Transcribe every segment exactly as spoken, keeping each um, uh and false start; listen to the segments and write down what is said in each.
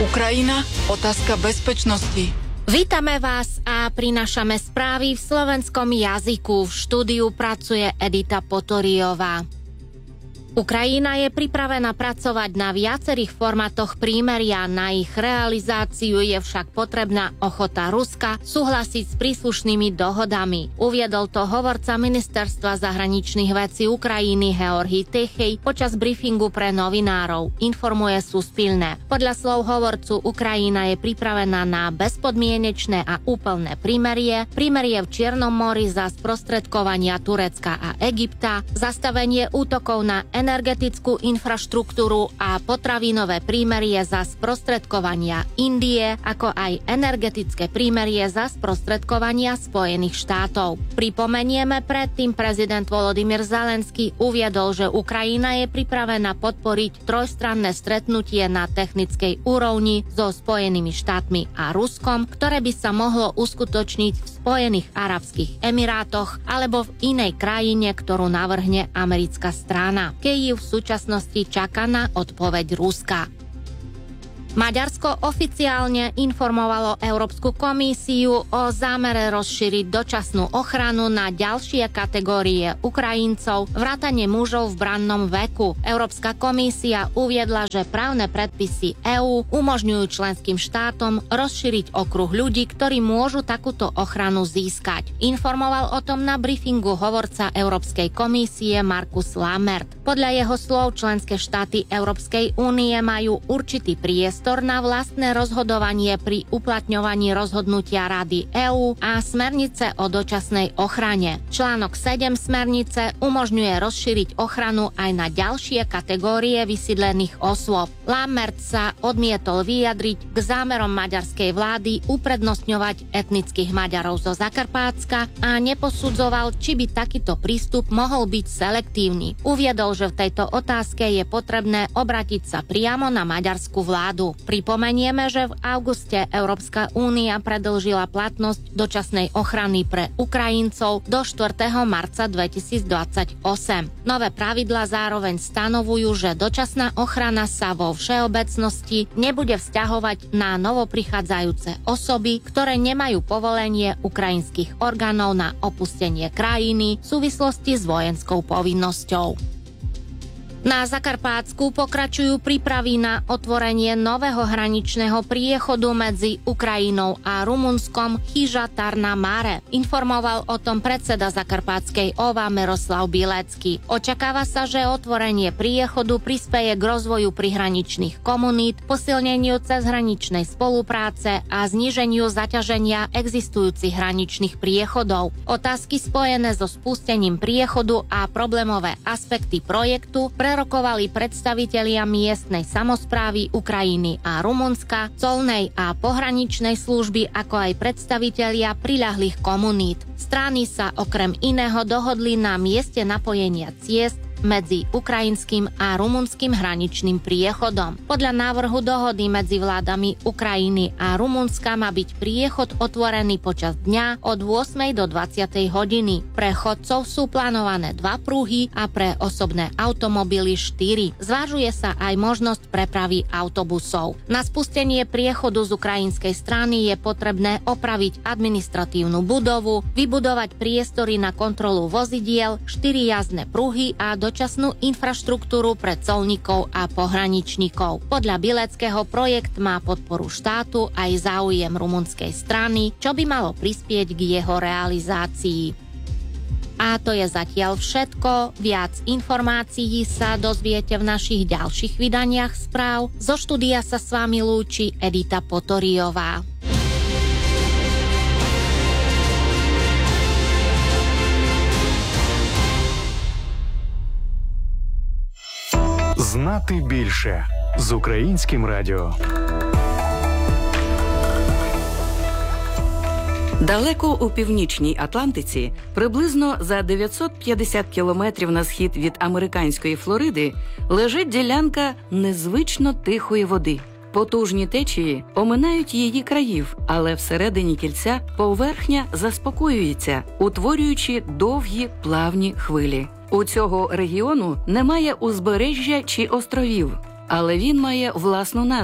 Ukrajina, otázka bezpečnosti. Vítame vás a prinášame správy v slovenskom jazyku. V štúdiu pracuje Edita Potoriová. Ukrajina je pripravená pracovať na viacerých formátoch prímeria. Na ich realizáciu je však potrebná ochota Ruska súhlasiť s príslušnými dohodami. Uviedol to hovorca Ministerstva zahraničných vecí Ukrajiny Georgi Tichý počas briefingu pre novinárov, informuje Suspilné. Podľa slov hovorcu Ukrajina je pripravená na bezpodmienečné a úplné prímerie, prímerie v Čiernom mori za sprostredkovania Turecka a Egypta, zastavenie útokov na energetickú infraštruktúru a potravinové prímerie za sprostredkovania Indie, ako aj energetické prímerie za sprostredkovania Spojených štátov. Pripomenieme, predtým prezident Volodymyr Zelenský uviedol, že Ukrajina je pripravená podporiť trojstranné stretnutie na technickej úrovni so Spojenými štátmi a Ruskom, ktoré by sa mohlo uskutočniť v Spojených arabských emirátoch alebo v inej krajine, ktorú navrhne americká strana. Kyjev v súčasnosti čaká na odpoveď Ruska. Maďarsko oficiálne informovalo Európsku komisiu o zámere rozšíriť dočasnú ochranu na ďalšie kategórie Ukrajincov, vrátane mužov v brannom veku. Európska komisia uviedla, že právne predpisy EÚ umožňujú členským štátom rozšíriť okruh ľudí, ktorí môžu takúto ochranu získať. Informoval o tom na briefingu hovorca Európskej komisie Markus Lammert. Podľa jeho slov členské štáty Európskej únie majú určitý priestor na vlastné rozhodovanie pri uplatňovaní rozhodnutia Rady EÚ a smernice o dočasnej ochrane. Článok sedem smernice umožňuje rozšíriť ochranu aj na ďalšie kategórie vysídlených osôb. Lammert sa odmietol vyjadriť k zámerom maďarskej vlády uprednostňovať etnických Maďarov zo Zakarpátska a neposudzoval, či by takýto prístup mohol byť selektívny. Uviedol, že v tejto otázke je potrebné obrátiť sa priamo na maďarskú vládu. Pripomenieme, že v auguste Európska únia predĺžila platnosť dočasnej ochrany pre Ukrajincov do štvrtého marca dvetisícdvadsaťosem. Nové pravidlá zároveň stanovujú, že dočasná ochrana sa vo všeobecnosti nebude vzťahovať na novoprichádzajúce osoby, ktoré nemajú povolenie ukrajinských orgánov na opustenie krajiny v súvislosti s vojenskou povinnosťou. Na Zakarpátsku pokračujú prípravy na otvorenie nového hraničného priechodu medzi Ukrajinou a Rumunskom Chyža Tarna Mare. Informoval o tom predseda Zakarpátskej ó vé á Miroslav Bilecký. Očakáva sa, že otvorenie priechodu prispeje k rozvoju prihraničných komunít, posilneniu cezhraničnej spolupráce a zníženiu zaťaženia existujúcich hraničných priechodov. Otázky spojené so spustením priechodu a problémové aspekty projektu pre rokovali predstavitelia miestnej samosprávy Ukrajiny a Rumunska, colnej a pohraničnej služby, ako aj predstavitelia priľahlých komunít. Strany sa okrem iného dohodli na mieste napojenia ciest medzi ukrajinským a rumunským hraničným priechodom. Podľa návrhu dohody medzi vládami Ukrajiny a Rumunska má byť priechod otvorený počas dňa od ôsmej do dvadsiatej hodiny. Pre chodcov sú plánované dva pruhy a pre osobné automobily štyri. Zvažuje sa aj možnosť prepravy autobusov. Na spustenie priechodu z ukrajinskej strany je potrebné opraviť administratívnu budovu, vybudovať priestory na kontrolu vozidiel, štyri jazdné pruhy a dočasnú infraštruktúru pre colníkov a pohraničníkov. Podľa Bileckého projekt má podporu štátu aj záujem rumunskej strany, čo by malo prispieť k jeho realizácii. A to je zatiaľ všetko. Viac informácií sa dozviete v našich ďalších vydaniach správ. Zo štúdia sa s vami lúči Edita Potoriová. Знати більше з Українським радіо. Далеко у північній Атлантиці, приблизно за дев'ятсот п'ятдесят кілометрів на схід від американської Флориди, лежить ділянка незвично тихої води. Потужні течії оминають її країв, але всередині кільця поверхня заспокоюється, утворюючи довгі плавні хвилі. У цього регіону немає узбережжя чи островів, але він має власну назву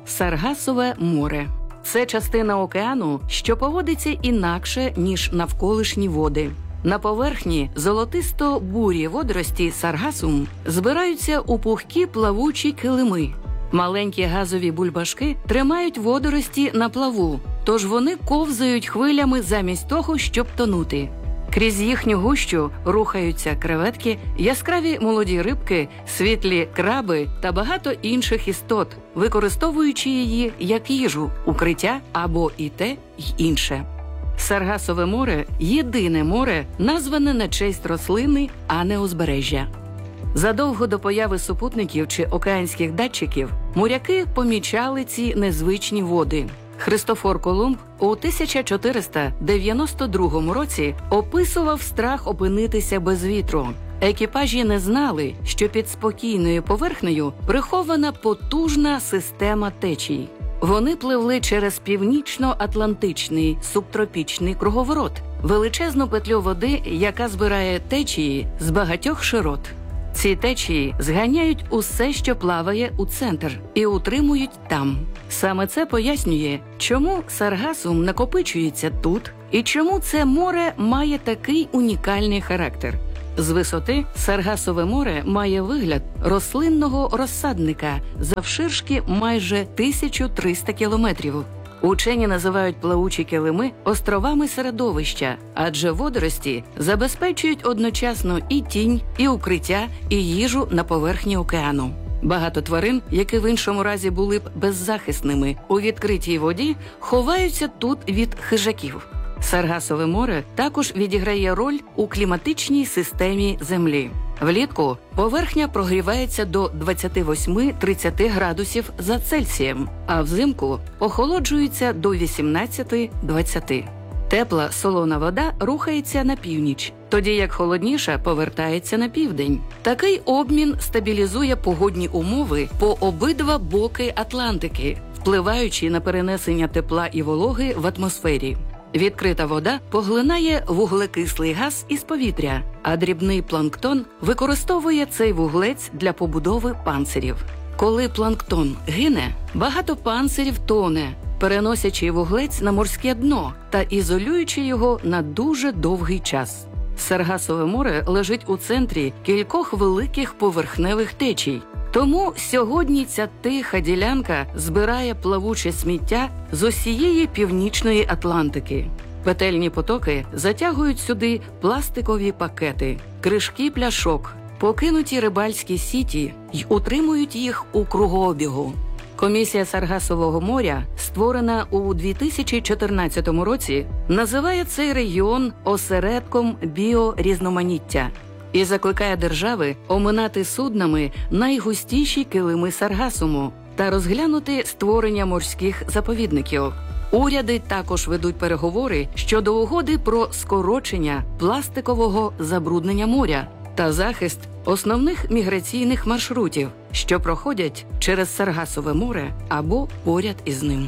Саргасове море. Це частина океану, що поводиться інакше, ніж навколишні води. На поверхні золотисто-бурі водорості саргасум збираються у пухкі плавучі килими. Маленькі газові бульбашки тримають водорості на плаву, тож вони ковзають хвилями замість того, щоб тонути. Крізь їхню гущу рухаються креветки, яскраві молоді рибки, світлі краби та багато інших істот, використовуючи її як їжу, укриття або і те, й інше. Саргасове море – єдине море, назване на честь рослини, а не узбережжя. Задовго до появи супутників чи океанських датчиків моряки помічали ці незвичні води. Христофор Колумб у тисяча чотириста дев'яносто другому році описував страх опинитися без вітру. Екіпажі не знали, що під спокійною поверхнею прихована потужна система течій. Вони пливли через північно-атлантичний субтропічний круговорот, величезну петлю води, яка збирає течії з багатьох широт. Ці течії зганяють усе, що плаває у центр, і утримують там. Саме це пояснює, чому саргасум накопичується тут і чому це море має такий унікальний характер. З висоти Саргасове море має вигляд рослинного розсадника завширшки майже тисячу триста кілометрів. Учені називають плавучі килими островами середовища, адже водорості забезпечують одночасно і тінь, і укриття, і їжу на поверхні океану. Багато тварин, які в іншому разі були б беззахисними у відкритій воді, ховаються тут від хижаків. Саргасове море також відіграє роль у кліматичній системі Землі. Влітку поверхня прогрівається до двадцять вісім - тридцять градусів за Цельсієм, а взимку охолоджується до вісімнадцять - двадцять. Тепла солона вода рухається на північ, тоді як холодніша повертається на південь. Такий обмін стабілізує погодні умови по обидва боки Атлантики, впливаючи на перенесення тепла і вологи в атмосфері. Відкрита вода поглинає вуглекислий газ із повітря, а дрібний планктон використовує цей вуглець для побудови панцирів. Коли планктон гине, багато панцирів тоне, переносячи вуглець на морське дно та ізолюючи його на дуже довгий час. Саргасове море лежить у центрі кількох великих поверхневих течій. Тому сьогодні ця тиха ділянка збирає плавуче сміття з усієї північної Атлантики. Петельні потоки затягують сюди пластикові пакети, кришки пляшок, покинуті рибальські сіті й утримують їх у кругообігу. Комісія Саргасового моря, створена у дві тисячі чотирнадцятому році, називає цей регіон осередком біорізноманіття і закликає держави оминати суднами найгустіші килими саргасуму та розглянути створення морських заповідників. Уряди також ведуть переговори щодо угоди про скорочення пластикового забруднення моря та захист основних міграційних маршрутів, що проходять через Саргасове море або поряд із ним.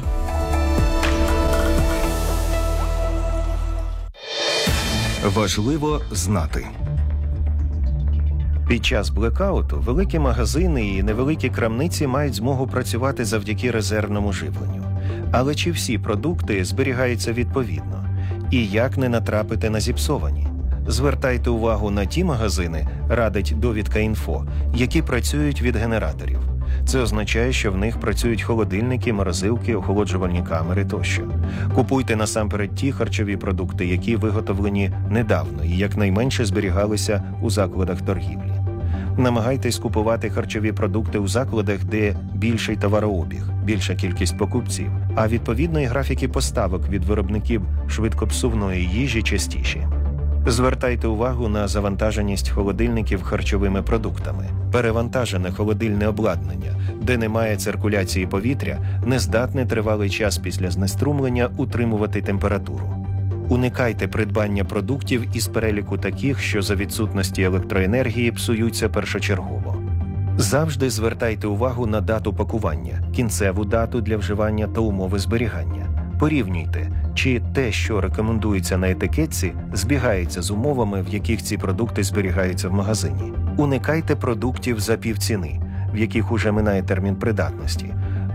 Важливо знати. Під час блекауту великі магазини і невеликі крамниці мають змогу працювати завдяки резервному живленню. Але чи всі продукти зберігаються відповідно? І як не натрапити на зіпсовані? Звертайте увагу на ті магазини, радить довідка інфо, які працюють від генераторів. Це означає, що в них працюють холодильники, морозилки, охолоджувальні камери тощо. Купуйте насамперед ті харчові продукти, які виготовлені недавно і якнайменше зберігалися у закладах торгівлі. Намагайтесь купувати харчові продукти у закладах, де більший товарообіг, більша кількість покупців, а відповідно і графіки поставок від виробників швидкопсувної їжі частіші. Звертайте увагу на завантаженість холодильників харчовими продуктами. Перевантажене холодильне обладнання, де немає циркуляції повітря, не здатне тривалий час після знеструмлення утримувати температуру. Уникайте придбання продуктів із переліку таких, що за відсутності електроенергії псуються першочергово. Завжди звертайте увагу на дату пакування, кінцеву дату для вживання та умови зберігання. Порівнюйте, чи те, що рекомендується на етикетці, збігається з умовами, в яких ці продукти зберігаються в магазині. Уникайте продуктів за півціни, в яких уже минає термін придатності.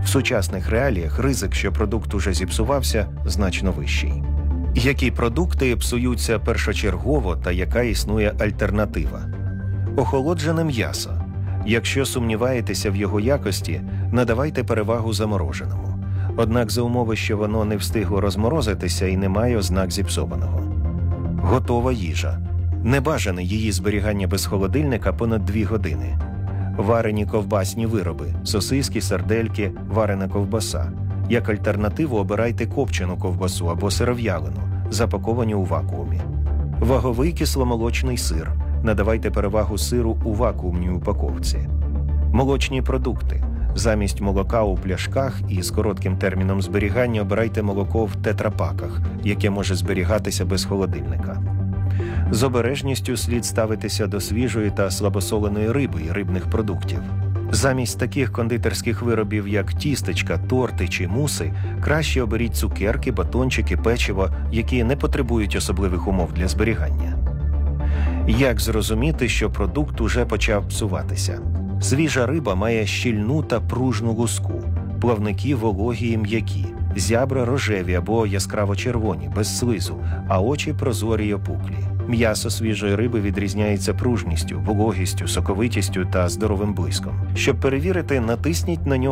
В сучасних реаліях ризик, що продукт уже зіпсувався, значно вищий. Які продукти псуються першочергово та яка існує альтернатива? Охолоджене м'ясо. Якщо сумніваєтеся в його якості, надавайте перевагу замороженому. Однак за умови, що воно не встигло розморозитися і не має ознак зіпсованого. Готова їжа. Небажане її зберігання без холодильника понад дві години. Варені ковбасні вироби, сосиски, сардельки, варена ковбаса. Як альтернативу обирайте копчену ковбасу або сиров'ялену, запаковані у вакуумі. Ваговий кисломолочний сир. Надавайте перевагу сиру у вакуумній упаковці. Молочні продукти. Замість молока у пляшках і з коротким терміном зберігання обирайте молоко в тетрапаках, яке може зберігатися без холодильника. З обережністю слід ставитися до свіжої та слабосоленої риби і рибних продуктів. Замість таких кондитерських виробів, як тістечка, торти чи муси, краще оберіть цукерки, батончики, печиво, які не потребують особливих умов для зберігання. Як зрозуміти, що продукт уже почав псуватися? Свіжа риба має щільну та пружну луску, плавники вологі і м'які, зябра рожеві або яскраво-червоні, без слизу, а очі прозорі й опуклі. М'ясо свіжої риби відрізняється пружністю, вологістю, соковитістю та здоровим блиском. Щоб перевірити, натисніть на нього